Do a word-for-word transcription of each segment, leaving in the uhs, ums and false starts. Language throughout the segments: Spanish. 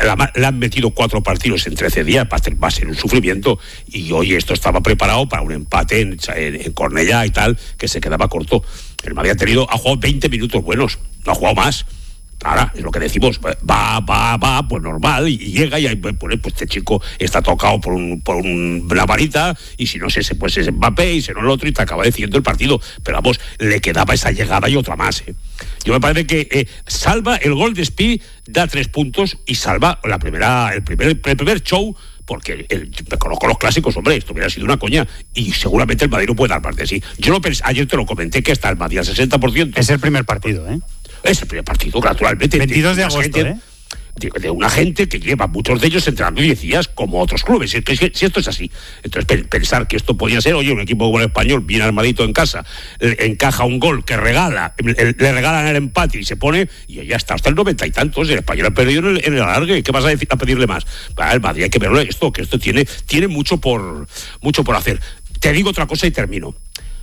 la, le han metido cuatro partidos en trece días, va a, ser, va a ser un sufrimiento, y hoy esto estaba preparado para un empate en, en, en Cornellá y tal, que se quedaba corto. El Madrid ha tenido, ha jugado veinte minutos buenos, no ha jugado más. Ahora, es lo que decimos, va, va, va, pues normal, y llega y pues, pues este chico está tocado por, un, por un, una varita, y si no es ese, pues es Mbappé, y si no el otro, y te acaba decidiendo el partido. Pero vamos, le quedaba esa llegada y otra más. ¿eh? Yo me parece que eh, salva el gol de Spi, da tres puntos y salva la primera, el primer, el primer show, porque el, me conozco los clásicos, hombre, esto hubiera sido una coña, y seguramente el Madrid no puede dar más de sí. Yo lo pensé, ayer te lo comenté, que está el Madrid al sesenta por ciento. Es el primer partido, ¿eh? Es el primer partido, naturalmente. veintidós de agosto, gente, ¿eh? De, de una gente que lleva muchos de ellos entrenando diez días, como otros clubes. Es que, si, si esto es así. Entonces, pe- pensar que esto podía ser, oye, un equipo como el Español, bien armadito en casa, eh, encaja un gol que regala, el, el, le regalan el empate y se pone, y ya está, hasta el noventa y tantos. El Español ha perdido en el, en el alargue. ¿Qué vas a, decir, a pedirle más? Para el Madrid hay que verlo esto, que esto tiene, tiene mucho por mucho por hacer. Te digo otra cosa y termino.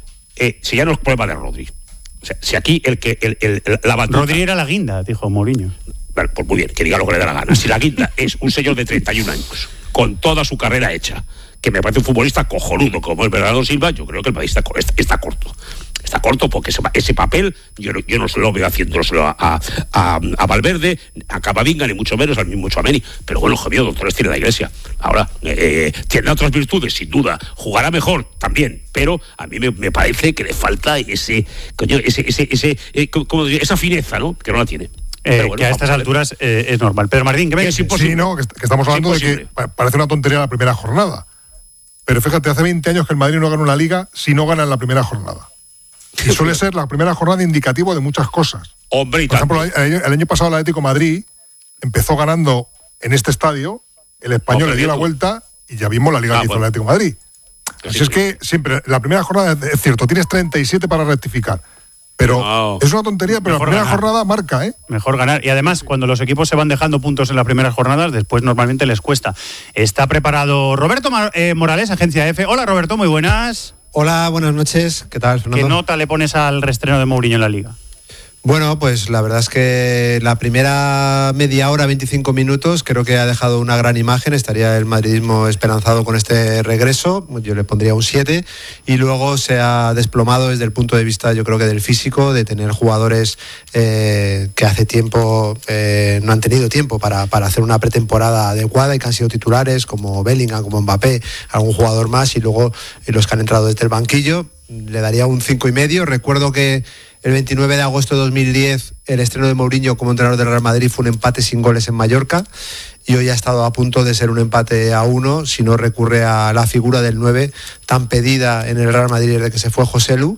Eh, si ya no es problema de Rodri. O sea, si aquí el que el, el, el, la batuta... Rodri era la guinda, dijo Mourinho. Bueno, pues muy bien, que diga lo que le dé la gana. Si la guinda es un señor de treinta y un años, con toda su carrera hecha, que me parece un futbolista cojonudo como el Bernardo Silva, yo creo que el Madrid está, está, está corto. Está corto porque ese, ese papel yo no, yo no se lo veo haciéndoselo a, a, a, a Valverde, a Camavinga, ni mucho menos al mismo Tchouaméni. Pero bueno, Javier, doctores tiene la Iglesia. Ahora, eh, tiene otras virtudes, sin duda. Jugará mejor también, pero a mí me, me parece que le falta ese, coño, ese, ese, ese, eh, como, esa fineza, ¿no? Que no la tiene. Eh, bueno, que a estas alturas eh, es normal. Pedro Martín, ¿qué me dices? Sí, no, que, que estamos hablando de que parece una tontería la primera jornada. Pero fíjate, hace veinte años que el Madrid no gana una liga si no gana en la primera jornada. Y suele ser la primera jornada indicativo de muchas cosas. Hombre, por ejemplo, el, el año pasado el Atlético de Madrid empezó ganando en este estadio, el Español no, le dio la vuelta y ya vimos la liga ah, que hizo bueno. el Atlético de Madrid. Así sí, es sí. que siempre, la primera jornada es cierto, tienes treinta y siete para rectificar. Pero no. es una tontería, pero Mejor la primera ganar. jornada marca, ¿eh? Mejor ganar. Y además, cuando los equipos se van dejando puntos en las primeras jornadas, después normalmente les cuesta. Está preparado Roberto Mar- eh, Morales, Agencia F. Hola, Roberto, muy buenas. Hola, buenas noches. ¿Qué tal, Fernando? ¿Qué nota le pones al reestreno de Mourinho en la Liga? Bueno, pues la verdad es que la primera media hora, veinticinco minutos, creo que ha dejado una gran imagen. Estaría el madridismo esperanzado con este regreso. Yo le pondría un siete. Y luego se ha desplomado desde el punto de vista, yo creo que del físico, de tener jugadores eh, que hace tiempo eh, no han tenido tiempo para, para hacer una pretemporada adecuada y que han sido titulares, como Bellingham, como Mbappé, algún jugador más, y luego eh, los que han entrado desde el banquillo. Le daría un cinco y medio. Recuerdo que el veintinueve de agosto de dos mil diez el estreno de Mourinho como entrenador del Real Madrid fue un empate sin goles en Mallorca, y hoy ha estado a punto de ser un empate a uno si no recurre a la figura del nueve tan pedida en el Real Madrid desde que se fue Joselu,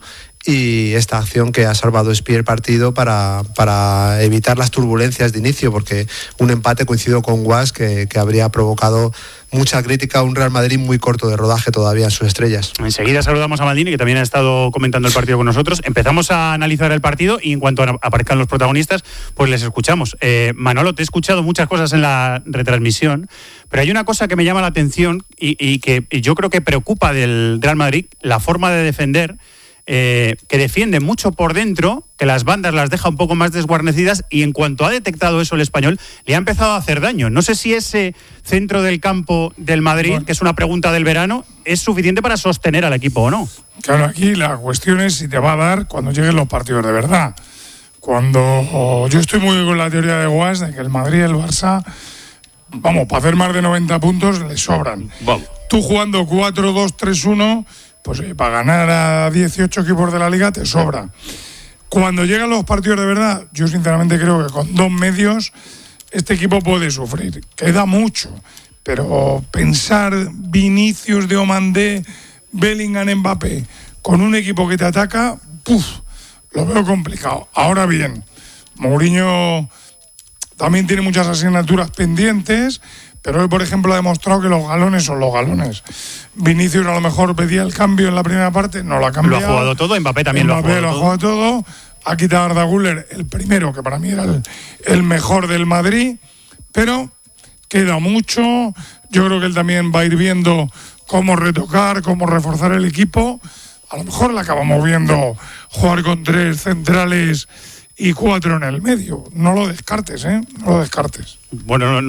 y esta acción que ha salvado Spi el partido para, para evitar las turbulencias de inicio, porque un empate, coincido con Guas, que, que habría provocado mucha crítica a un Real Madrid muy corto de rodaje todavía en sus estrellas. Enseguida saludamos a Maldini, que también ha estado comentando el partido con nosotros. Empezamos a analizar el partido y en cuanto aparezcan los protagonistas, pues les escuchamos. Eh, Manolo, te he escuchado muchas cosas en la retransmisión, pero hay una cosa que me llama la atención y, y que yo creo que preocupa del Real Madrid, la forma de defender. Eh, que defiende mucho por dentro, que las bandas las deja un poco más desguarnecidas, y en cuanto ha detectado eso el Español, le ha empezado a hacer daño. No sé si ese centro del campo del Madrid, bueno, que es una pregunta del verano, es suficiente para sostener al equipo o no. Claro, aquí la cuestión es si te va a dar cuando lleguen los partidos de verdad. Cuando oh, yo estoy muy con la teoría de Guas de que el Madrid y el Barça, vamos, para hacer más de noventa puntos les sobran. Vamos. Tú jugando cuatro dos tres uno, pues eh, para ganar a dieciocho equipos de la Liga te sobra. Cuando llegan los partidos de verdad, yo sinceramente creo que con dos medios este equipo puede sufrir. Queda mucho, pero pensar Vinicius, de Omandé, Bellingham, Mbappé con un equipo que te ataca, puf, lo veo complicado. Ahora bien, Mourinho también tiene muchas asignaturas pendientes, pero él, por ejemplo, ha demostrado que los galones son los galones. Vinicius a lo mejor pedía el cambio en la primera parte, no lo ha cambiado. Lo ha jugado todo, Mbappé también Mbappé lo ha jugado, lo ha jugado todo. todo. Ha quitado a Arda Güler, el primero, que para mí era el, el mejor del Madrid, pero queda mucho. Yo creo que él también va a ir viendo cómo retocar, cómo reforzar el equipo. A lo mejor le acabamos viendo jugar con tres centrales y cuatro en el medio. No lo descartes, ¿eh? No lo descartes. Bueno, no, no.